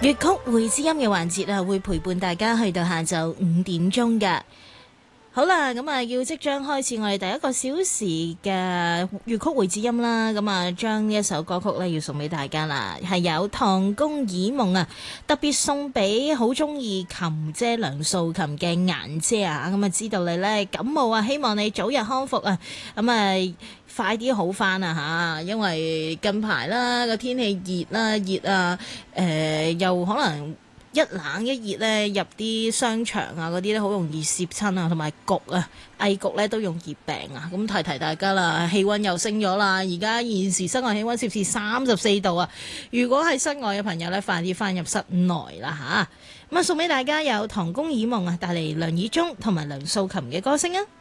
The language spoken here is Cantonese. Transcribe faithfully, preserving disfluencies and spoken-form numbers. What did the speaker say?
粵曲會知音嘅環節啊，會陪伴大家去到下晝五點鐘㗎。好啦，咁啊要即將開始我哋第一個小時嘅粵曲會知音啦。咁啊，將呢一首歌曲咧要送俾大家啦，係有《唐宮爾夢》啊，特別送俾好中意琴姐梁素琴嘅顏姐啊。咁啊，知道你咧感冒啊，希望你早日康復啊。咁啊，快啲好翻啊吓，因為近排啦個天氣熱啦，熱啊，誒、呃、又可能。一冷一熱咧，入啲商場啊嗰啲咧，好容易攝親啊，同埋焗啊，翳焗咧都容易病啊。咁提提大家啦，氣温又升咗啦，而家現時室外氣温攝氏三十四度啊。如果係室外嘅朋友咧，快啲翻入室內啦吓。咁啊，送俾大家有《唐宮爾夢》啊，帶嚟梁以忠同埋梁素琴嘅歌聲啊。